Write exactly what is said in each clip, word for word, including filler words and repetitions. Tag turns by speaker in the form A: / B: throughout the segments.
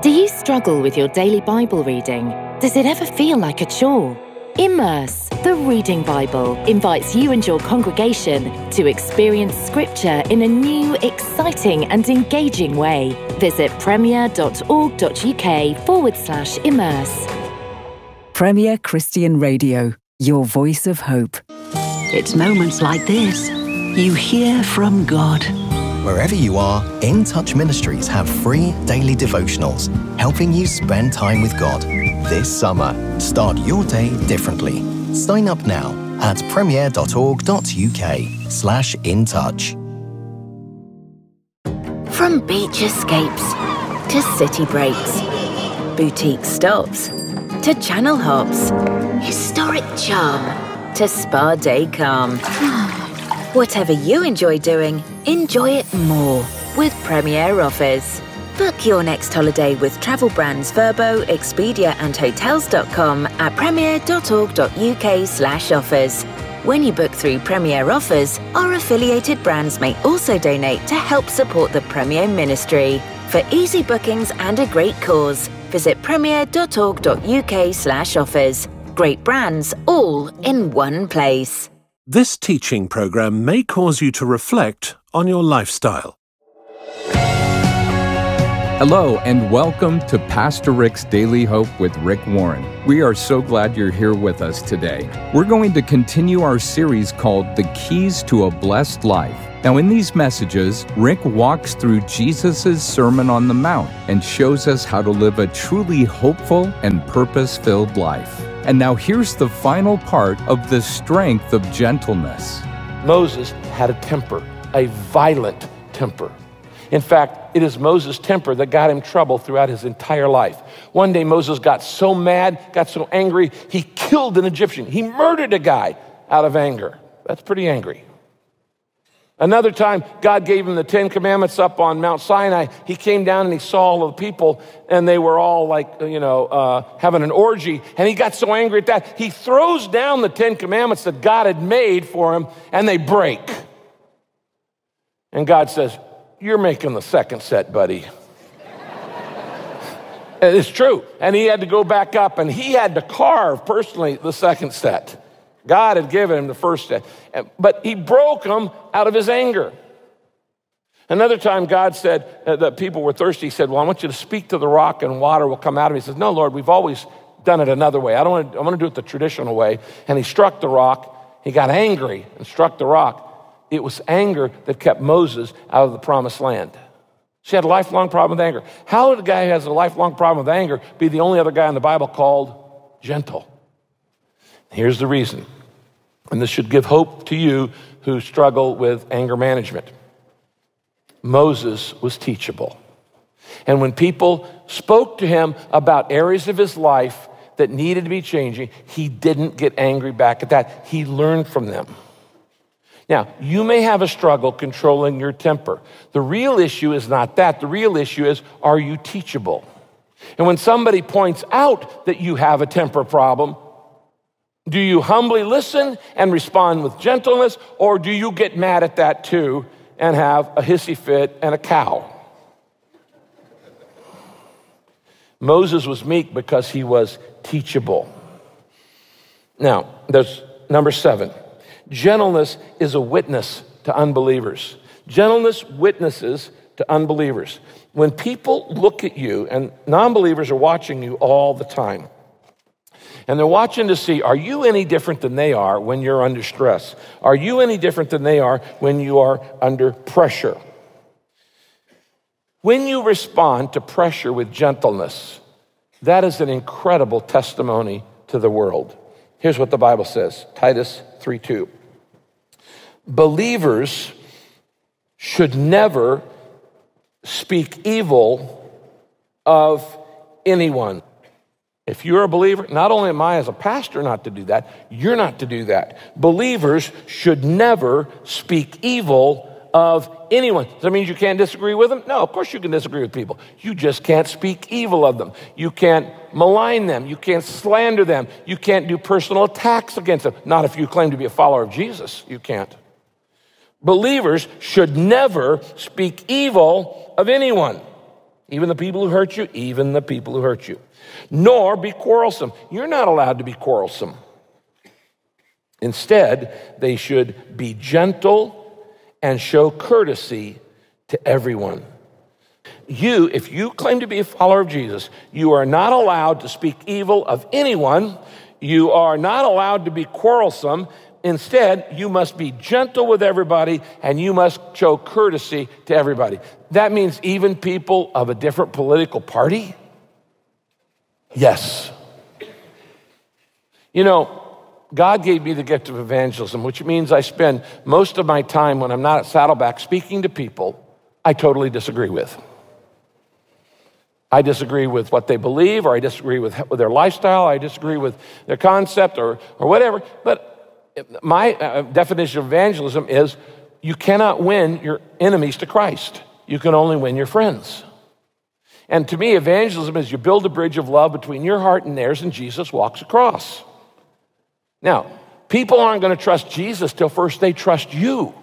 A: Do you struggle with your daily Bible reading? Does it ever feel like a chore? Immerse, the Reading Bible, invites you and your congregation to experience Scripture in a new, exciting and engaging way. Visit premier.org.uk forward slash immerse.
B: Premier Christian Radio, your voice of hope.
C: It's moments like this you hear from God.
D: Wherever you are, In Touch Ministries have free daily devotionals, helping you spend time with God. This summer, start your day differently. Sign up now at premier.org.uk slash in touch.
E: From beach escapes to city breaks, boutique stops to channel hops, historic charm to spa day calm. Whatever you enjoy doing, enjoy it more with Premier Offers. Book your next holiday with travel brands Vrbo, Expedia and Hotels dot com at premier.org.uk slash offers. When you book through Premier Offers, our affiliated brands may also donate to help support the Premier ministry. For easy bookings and a great cause, visit premier.org.uk slash offers. Great brands all in one place.
F: This teaching program may cause you to reflect on your lifestyle.
G: Hello and welcome to Pastor Rick's Daily Hope with Rick Warren. We are so glad you're here with us today. We're going to continue our series called The Keys to a Blessed Life. Now in these messages, Rick walks through Jesus' Sermon on the Mount and shows us how to live a truly hopeful and purpose-filled life. And now here's the final part of the strength of gentleness.
H: Moses had a temper, a violent temper. In fact, it is Moses' temper that got him trouble throughout his entire life. One day Moses got so mad, got so angry, he killed an Egyptian. He murdered a guy out of anger. That's pretty angry. Another time, God gave him the Ten Commandments up on Mount Sinai. He came down and he saw all the people, and they were all like, you know, uh, having an orgy. And he got so angry at that, he throws down the Ten Commandments that God had made for him, and they break. And God says, "You're making the second set, buddy." And it's true. And he had to go back up, and he had to carve personally the second set. God had given him the first set, but he broke them out of his anger. Another time God said uh, that people were thirsty. He said, "Well, I want you to speak to the rock and water will come out of it." He says, "No, Lord, we've always done it another way. I don't want to, I want to do it the traditional way." And he struck the rock. He got angry and struck the rock. It was anger that kept Moses out of the promised land. She had a lifelong problem with anger. How would a guy who has a lifelong problem with anger be the only other guy in the Bible called gentle? Here's the reason, and this should give hope to you who struggle with anger management. Moses was teachable. And when people spoke to him about areas of his life that needed to be changing, he didn't get angry back at that. He learned from them. Now, you may have a struggle controlling your temper. The real issue is not that. The real issue is, are you teachable? And when somebody points out that you have a temper problem, do you humbly listen and respond with gentleness, or do you get mad at that too and have a hissy fit and a cow? Moses was meek because he was teachable. Now, there's number seven. Gentleness is a witness to unbelievers. Gentleness witnesses to unbelievers. When people look at you, and non-believers are watching you all the time, and they're watching to see, are you any different than they are when you're under stress? Are you any different than they are when you are under pressure? When you respond to pressure with gentleness, that is an incredible testimony to the world. Here's what the Bible says, Titus three two. Believers should never speak evil of anyone. If you're a believer, not only am I as a pastor not to do that, you're not to do that. Believers should never speak evil of anyone. Does that mean you can't disagree with them? No, of course you can disagree with people. You just can't speak evil of them. You can't malign them. You can't slander them. You can't do personal attacks against them. Not if you claim to be a follower of Jesus. You can't. Believers should never speak evil of anyone. Even the people who hurt you, even the people who hurt you. Nor be quarrelsome. You're not allowed to be quarrelsome. Instead, they should be gentle and show courtesy to everyone. You, if you claim to be a follower of Jesus, you are not allowed to speak evil of anyone. You are not allowed to be quarrelsome. Instead, you must be gentle with everybody and you must show courtesy to everybody. That means even people of a different political party? Yes. You know, God gave me the gift of evangelism, which means I spend most of my time when I'm not at Saddleback speaking to people I totally disagree with. I disagree with what they believe, or I disagree with, with their lifestyle, I disagree with their concept, or, or whatever. But my uh, definition of evangelism is you cannot win your enemies to Christ. You can only win your friends. And to me, evangelism is you build a bridge of love between your heart and theirs, and Jesus walks across. Now, people aren't going to trust Jesus till first they trust you.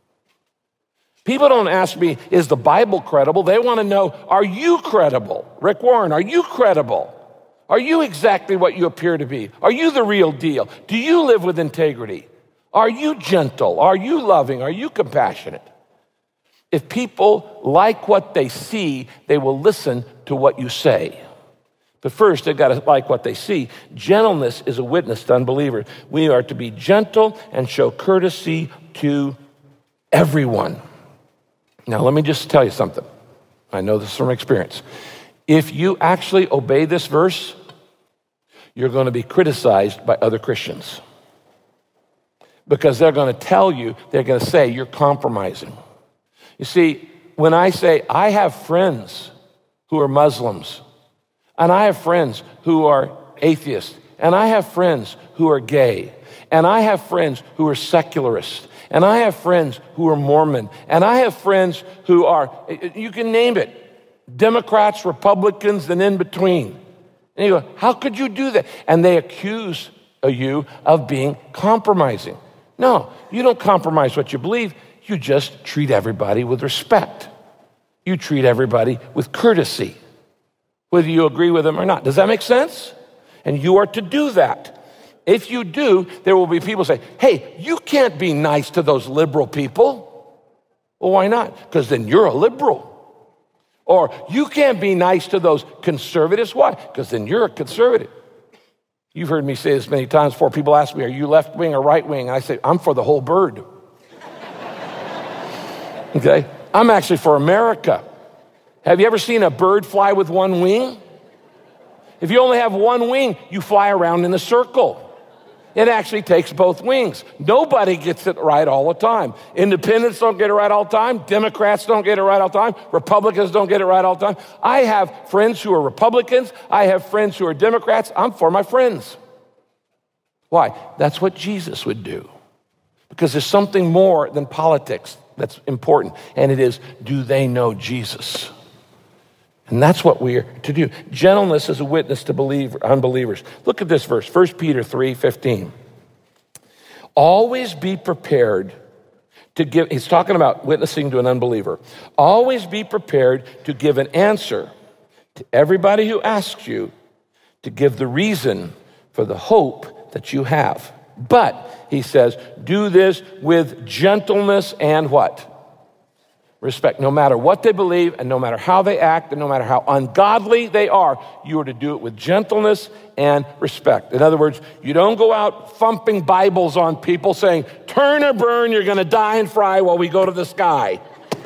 H: People don't ask me, is the Bible credible? They want to know, are you credible? Rick Warren, are you credible? Are you exactly what you appear to be? Are you the real deal? Do you live with integrity? Are you gentle? Are you loving? Are you compassionate? If people like what they see, they will listen to what you say. But first, they've got to like what they see. Gentleness is a witness to unbelievers. We are to be gentle and show courtesy to everyone. Now, let me just tell you something. I know this from experience. If you actually obey this verse, you're going to be criticized by other Christians. Because they're going to tell you, they're going to say, you're compromising. You see, when I say, I have friends who are Muslims, and I have friends who are atheists, and I have friends who are gay, and I have friends who are secularists, and I have friends who are Mormon, and I have friends who are, you can name it, Democrats, Republicans, and in between. And you go, how could you do that? And they accuse you of being compromising. No, you don't compromise what you believe. You just treat everybody with respect. You treat everybody with courtesy, whether you agree with them or not. Does that make sense? And you are to do that. If you do, there will be people say, hey, you can't be nice to those liberal people. Well, why not? Because then you're a liberal. Or you can't be nice to those conservatives. Why? Because then you're a conservative. You've heard me say this many times before. People ask me, are you left wing or right wing? And I say, I'm for the whole bird. Okay? I'm actually for America. Have you ever seen a bird fly with one wing? If you only have one wing, you fly around in a circle. It actually takes both wings. Nobody gets it right all the time. Independents don't get it right all the time. Democrats don't get it right all the time. Republicans don't get it right all the time. I have friends who are Republicans. I have friends who are Democrats. I'm for my friends. Why? That's what Jesus would do. Because there's something more than politics that's important, and it is, do they know Jesus? And that's what we are to do. Gentleness is a witness to believer, unbelievers. Look at this verse, First Peter three fifteen. Always be prepared to give, he's talking about witnessing to an unbeliever. Always be prepared to give an answer to everybody who asks you, to give the reason for the hope that you have. But, he says, do this with gentleness and what? Respect. No matter what they believe, and no matter how they act, and no matter how ungodly they are, you are to do it with gentleness and respect. In other words, you don't go out thumping Bibles on people saying, turn or burn, you're going to die and fry while we go to the sky.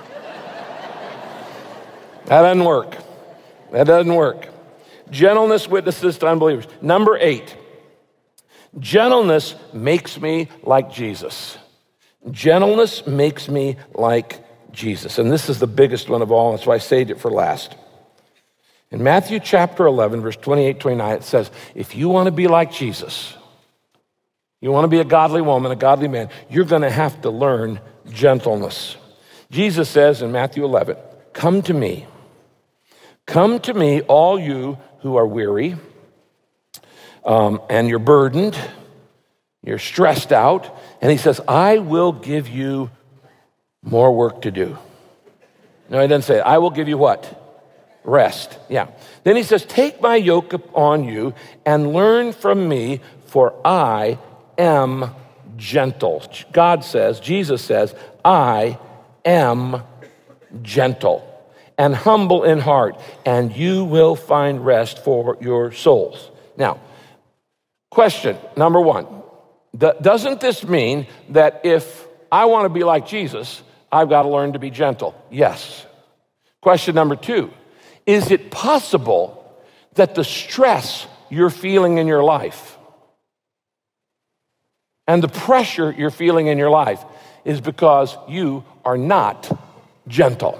H: That doesn't work. That doesn't work. Gentleness witnesses to unbelievers. Number eight, gentleness makes me like Jesus. Gentleness makes me like Jesus. And this is the biggest one of all. That's why I saved it for last. In Matthew chapter eleven, verse twenty-eight, twenty-nine, it says, if you want to be like Jesus, you want to be a godly woman, a godly man, you're going to have to learn gentleness. Jesus says in Matthew eleven, come to me. Come to me, all you who are weary um, and you're burdened, you're stressed out. And he says, I will give you more work to do. No, he doesn't say, I will give you what? Rest, yeah. Then he says, take my yoke upon you and learn from me, for I am gentle. God says, Jesus says, I am gentle and humble in heart, and you will find rest for your souls. Now, question number one, doesn't this mean that if I want to be like Jesus, I've got to learn to be gentle? Yes. Question number two, is it possible that the stress you're feeling in your life and the pressure you're feeling in your life is because you are not gentle?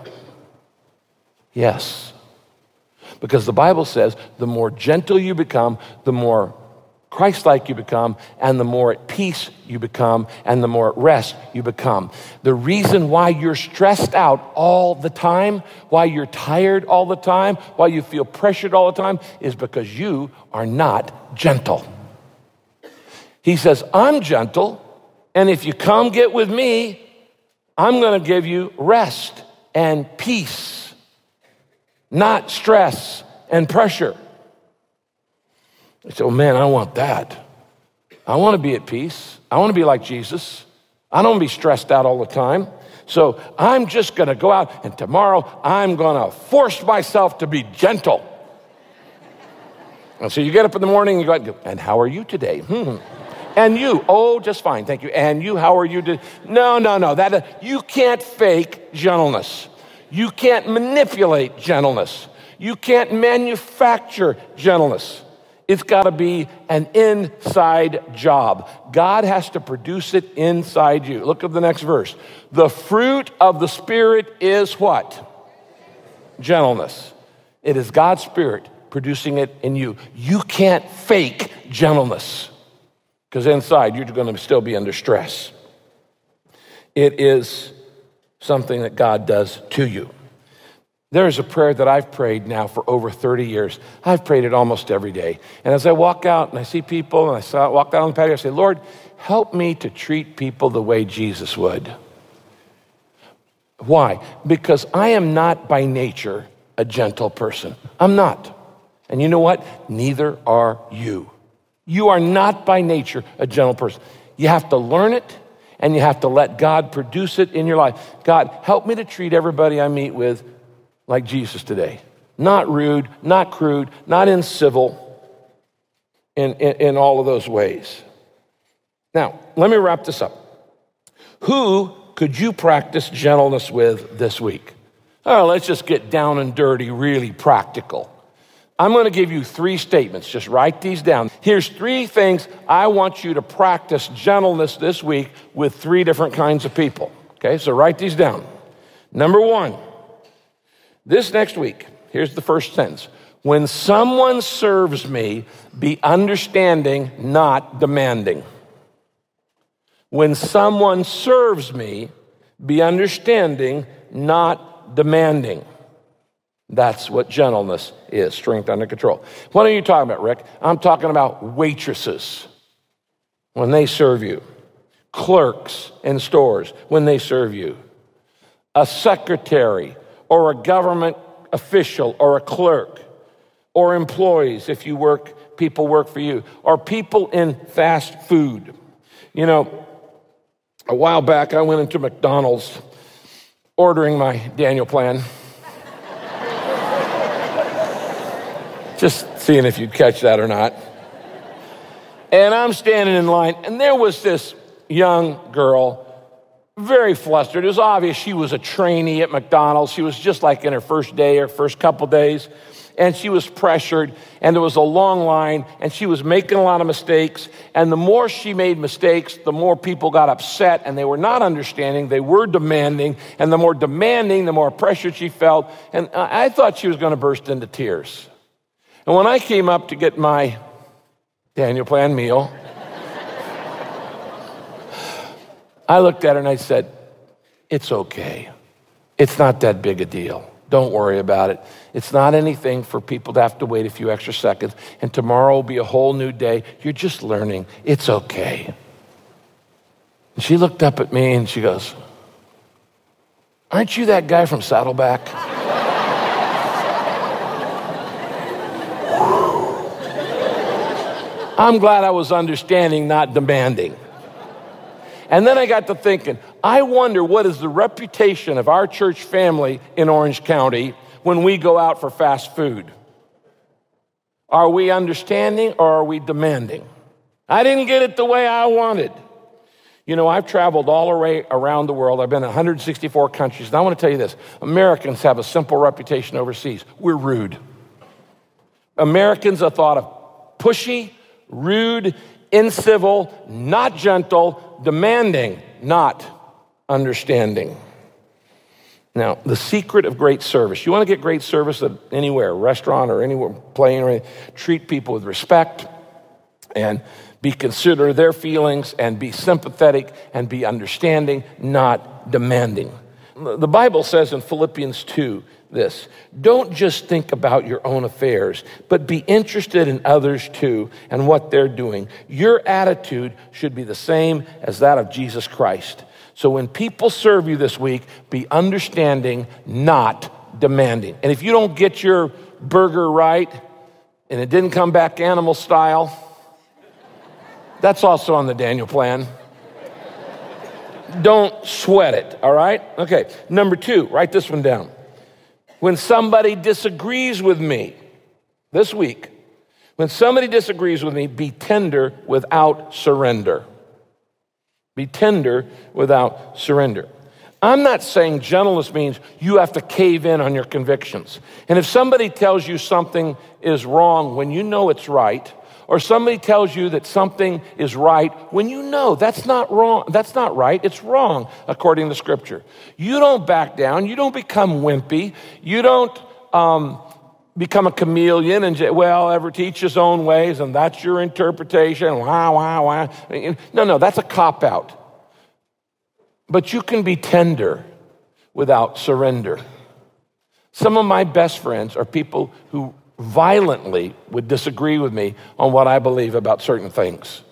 H: Yes. Because the Bible says the more gentle you become, the more Christ-like you become, and the more at peace you become, and the more at rest you become. The reason why you're stressed out all the time, why you're tired all the time, why you feel pressured all the time, is because you are not gentle. He says, I'm gentle, and if you come get with me, I'm going to give you rest and peace, not stress and pressure. I said, oh man, I want that. I want to be at peace. I want to be like Jesus. I don't want to be stressed out all the time. So I'm just going to go out, and tomorrow I'm going to force myself to be gentle. And so you get up in the morning and you go, and how are you today? Hmm. And you, oh, just fine, thank you. And you, how are you today? No, no, no. That you can't fake gentleness. You can't manipulate gentleness. You can't manufacture gentleness. It's got to be an inside job. God has to produce it inside you. Look at the next verse. The fruit of the Spirit is what? Gentleness. It is God's Spirit producing it in you. You can't fake gentleness because inside you're going to still be under stress. It is something that God does to you. There is a prayer that I've prayed now for over thirty years. I've prayed it almost every day. And as I walk out and I see people and I saw, walk out on the patio, I say, Lord, help me to treat people the way Jesus would. Why? Because I am not by nature a gentle person. I'm not. And you know what? Neither are you. You are not by nature a gentle person. You have to learn it, and you have to let God produce it in your life. God, help me to treat everybody I meet with like Jesus today. Not rude, not crude, not incivil, in, in, in all of those ways. Now, let me wrap this up. Who could you practice gentleness with this week? Oh, let's just get down and dirty, really practical. I'm going to give you three statements. Just write these down. Here's three things I want you to practice gentleness this week with three different kinds of people. Okay, so write these down. Number one, this next week, here's the first sentence. When someone serves me, be understanding, not demanding. When someone serves me, be understanding, not demanding. That's what gentleness is, strength under control. What are you talking about, Rick? I'm talking about waitresses when they serve you, clerks in stores when they serve you, a secretary or a government official or a clerk, or employees if you work, people work for you, or people in fast food. You know, a while back I went into McDonald's ordering my Daniel plan. Just seeing if you'd catch that or not. And I'm standing in line, and there was this young girl, very flustered. It was obvious she was a trainee at McDonald's. She was just like in her first day or first couple days. And she was pressured, and there was a long line, and she was making a lot of mistakes. And the more she made mistakes, the more people got upset, and they were not understanding. They were demanding. And the more demanding, the more pressure she felt. And I thought she was going to burst into tears. And when I came up to get my Daniel Plan meal, I looked at her and I said, it's okay. It's not that big a deal. Don't worry about it. It's not anything for people to have to wait a few extra seconds. And tomorrow will be a whole new day. You're just learning. It's okay. And she looked up at me and she goes, aren't you that guy from Saddleback? I'm glad I was understanding, not demanding. And then I got to thinking, I wonder what is the reputation of our church family in Orange County when we go out for fast food? Are we understanding or are we demanding? I didn't get it the way I wanted. You know, I've traveled all around the world. I've been in one hundred sixty-four countries. And I want to tell you this. Americans have a simple reputation overseas. We're rude. Americans are thought of pushy, rude, incivil, not gentle, demanding, not understanding. Now, the secret of great service. You want to get great service at anywhere, restaurant or anywhere, playing or anything, treat people with respect and be considerate of their feelings and be sympathetic and be understanding, not demanding. The Bible says in Philippians two this, don't just think about your own affairs, but be interested in others too and what they're doing. Your attitude should be the same as that of Jesus Christ. So when people serve you this week, be understanding, not demanding. And if you don't get your burger right and it didn't come back animal style, that's also on the Daniel plan. Don't sweat it, all right? Okay, number two, write this one down. When somebody disagrees with me this week, when somebody disagrees with me, be tender without surrender. Be tender without surrender. I'm not saying gentleness means you have to cave in on your convictions. And if somebody tells you something is wrong when you know it's right, or somebody tells you that something is right when you know that's not wrong, that's not right, it's wrong according to Scripture. You don't back down, you don't become wimpy, you don't um, become a chameleon and, well, ever teach his own ways and that's your interpretation, wah, wah, wah. No, no, that's a cop-out. But you can be tender without surrender. Some of my best friends are people who violently would disagree with me on what I believe about certain things.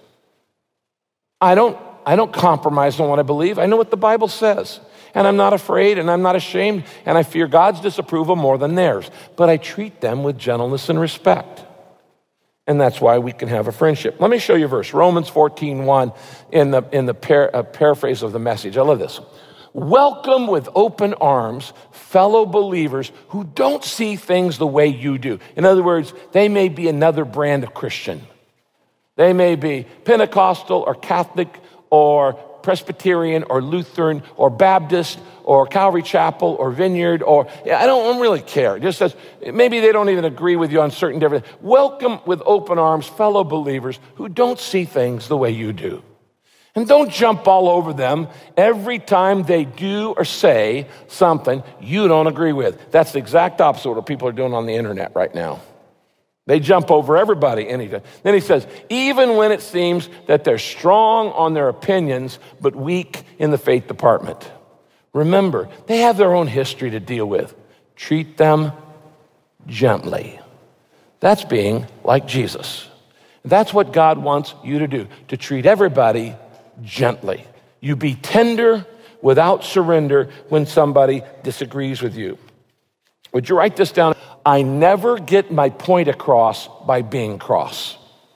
H: I don't, I don't compromise on what I believe. I know what the Bible says. And I'm not afraid and I'm not ashamed and I fear God's disapproval more than theirs. But I treat them with gentleness and respect. And that's why we can have a friendship. Let me show you a verse. Romans fourteen one in the, in the par- uh, paraphrase of the message. I love this. Welcome with open arms fellow believers who don't see things the way you do. In other words, they may be another brand of Christian. They may be Pentecostal or Catholic or Presbyterian or Lutheran or Baptist or Calvary Chapel or Vineyard or, I don't really care. It just says, maybe they don't even agree with you on certain different. Welcome with open arms fellow believers who don't see things the way you do. And don't jump all over them every time they do or say something you don't agree with. That's the exact opposite of what people are doing on the internet right now. They jump over everybody anytime. Then he says, even when it seems that they're strong on their opinions, but weak in the faith department. Remember, they have their own history to deal with. Treat them gently. That's being like Jesus. That's what God wants you to do, to treat everybody gently. You be tender without surrender when somebody disagrees with you. Would you write this down? I never get my point across by being cross.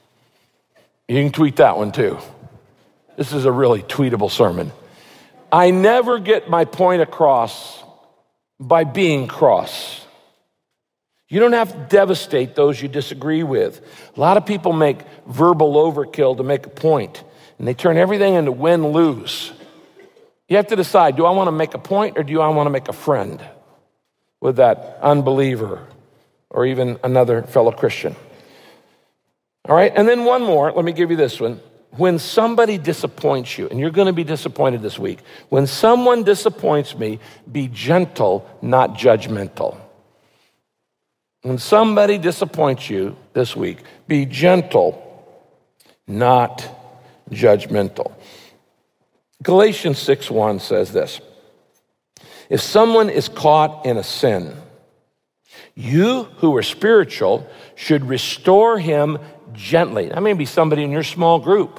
H: You can tweet that one too. This is a really tweetable sermon. I never get my point across by being cross. You don't have to devastate those you disagree with. A lot of people make verbal overkill to make a point. And they turn everything into win-lose. You have to decide, do I want to make a point or do I want to make a friend with that unbeliever or even another fellow Christian? All right, and then one more. Let me give you this one. When somebody disappoints you, and you're going to be disappointed this week, when someone disappoints me, be gentle, not judgmental. When somebody disappoints you this week, be gentle, not judgmental. Galatians six one says this. If someone is caught in a sin, you who are spiritual should restore him gently. That may be somebody in your small group.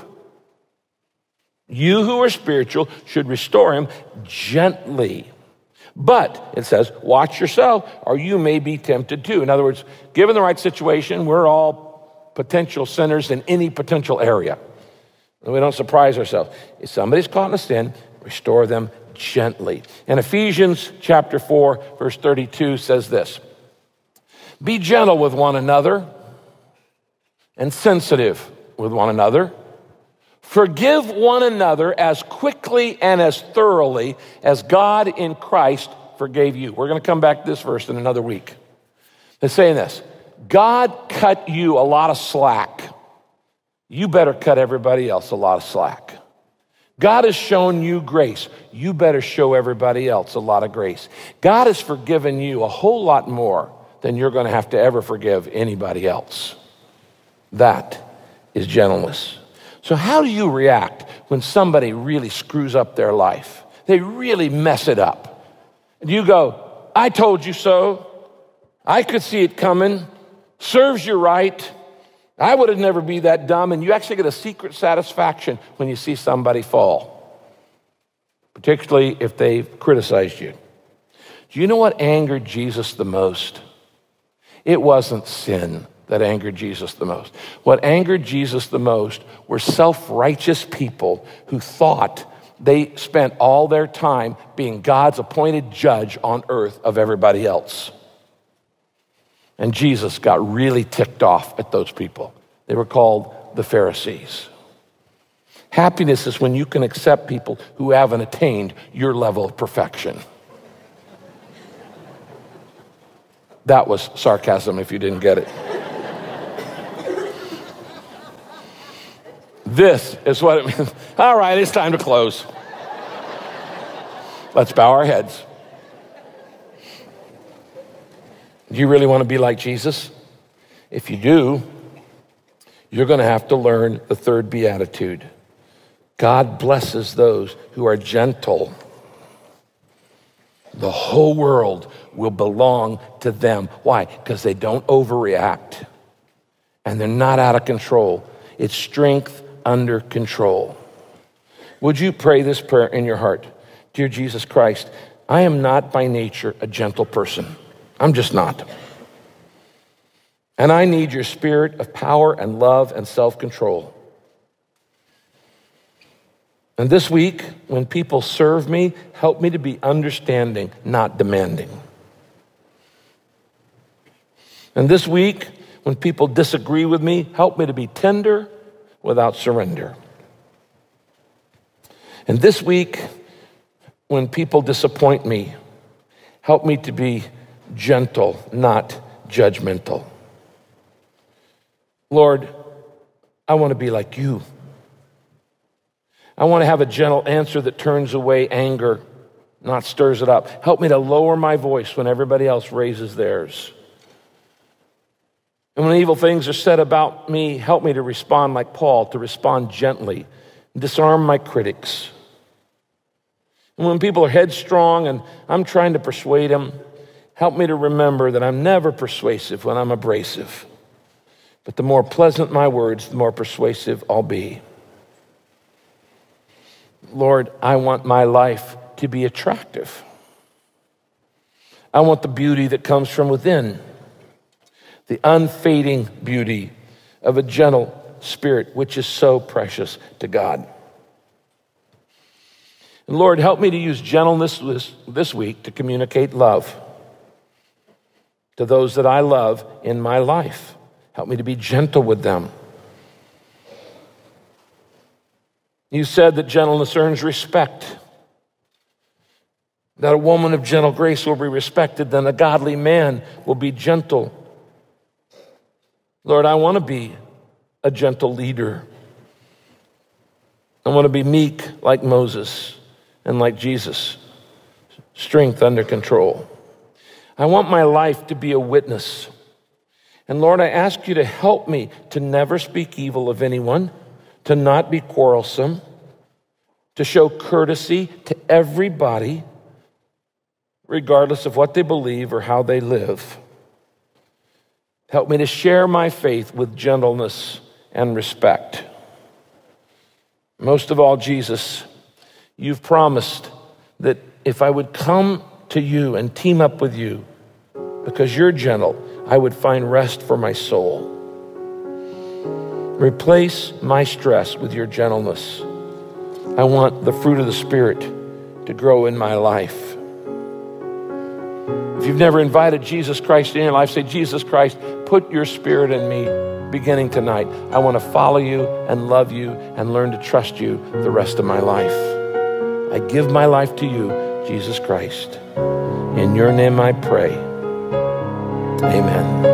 H: You who are spiritual should restore him gently. But, it says, watch yourself or you may be tempted too. In other words, given the right situation, we're all potential sinners in any potential area. And we don't surprise ourselves. If somebody's caught in a sin, restore them gently. And Ephesians chapter four, verse thirty-two says this: be gentle with one another and sensitive with one another. Forgive one another as quickly and as thoroughly as God in Christ forgave you. We're going to come back to this verse in another week. They're saying this: God cut you a lot of slack. You better cut everybody else a lot of slack. God has shown you grace. You better show everybody else a lot of grace. God has forgiven you a whole lot more than you're going to have to ever forgive anybody else. That is gentleness. So how do you react when somebody really screws up their life? They really mess it up. And you go, I told you so. I could see it coming. Serves you right. I would have never be that dumb. And you actually get a secret satisfaction when you see somebody fall, particularly if they've criticized you. Do you know what angered Jesus the most? It wasn't sin that angered Jesus the most. What angered Jesus the most were self-righteous people who thought they spent all their time being God's appointed judge on earth of everybody else. And Jesus got really ticked off at those people. They were called the Pharisees. Happiness is when you can accept people who haven't attained your level of perfection. That was sarcasm if you didn't get it. This is what it means. All right, it's time to close. Let's bow our heads. Do you really want to be like Jesus? If you do, you're going to have to learn the third beatitude. God blesses those who are gentle. The whole world will belong to them. Why? Because they don't overreact and they're not out of control. It's strength under control. Would you pray this prayer in your heart? Dear Jesus Christ, I am not by nature a gentle person. I'm just not. And I need your spirit of power and love and self-control. And this week, when people serve me, help me to be understanding, not demanding. And this week, when people disagree with me, help me to be tender without surrender. And this week, when people disappoint me, help me to be gentle, not judgmental. Lord, I want to be like you. I want to have a gentle answer that turns away anger, not stirs it up. Help me to lower my voice when everybody else raises theirs. And when evil things are said about me, help me to respond like Paul, to respond gently, disarm my critics. And when people are headstrong and I'm trying to persuade them, help me to remember that I'm never persuasive when I'm abrasive. But the more pleasant my words, the more persuasive I'll be. Lord, I want my life to be attractive. I want the beauty that comes from within, the unfading beauty of a gentle spirit, which is so precious to God. And Lord, help me to use gentleness this, this week to communicate love to those that I love in my life. Help me to be gentle with them. You said that gentleness earns respect, that a woman of gentle grace will be respected, then a godly man will be gentle. Lord, I want to be a gentle leader. I want to be meek like Moses and like Jesus, strength under control. I want my life to be a witness. And Lord, I ask you to help me to never speak evil of anyone, to not be quarrelsome, to show courtesy to everybody, regardless of what they believe or how they live. Help me to share my faith with gentleness and respect. Most of all, Jesus, you've promised that if I would come to you and team up with you, because you're gentle, I would find rest for my soul. Replace my stress with your gentleness. I want the fruit of the Spirit to grow in my life. If you've never invited Jesus Christ in your life, say, Jesus Christ, put your Spirit in me beginning tonight. I want to follow you and love you and learn to trust you the rest of my life. I give my life to you, Jesus Christ. In your name I pray. Amen.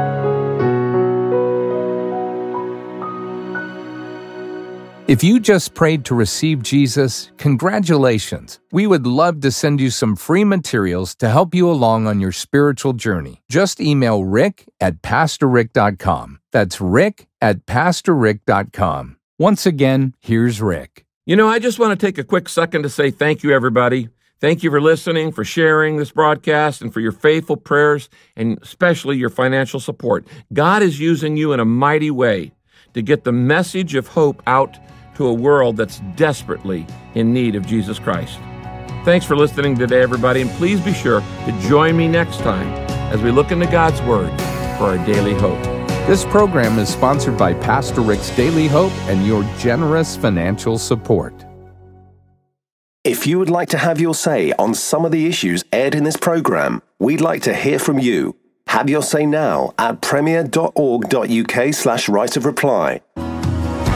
G: If you just prayed to receive Jesus, congratulations. We would love to send you some free materials to help you along on your spiritual journey. Just email rick at pastor rick dot com. That's rick at pastor rick dot com. Once again, here's Rick.
H: You know, I just want to take a quick second to say thank you, everybody. Thank you for listening, for sharing this broadcast, and for your faithful prayers, and especially your financial support. God is using you in a mighty way to get the message of hope out to a world that's desperately in need of Jesus Christ. Thanks for listening today, everybody, and please be sure to join me next time as we look into God's Word for our daily hope.
G: This program is sponsored by Pastor Rick's Daily Hope and your generous financial support.
I: If you would like to have your say on some of the issues aired in this program, we'd like to hear from you. Have your say now at premier dot org dot uk slash right of reply.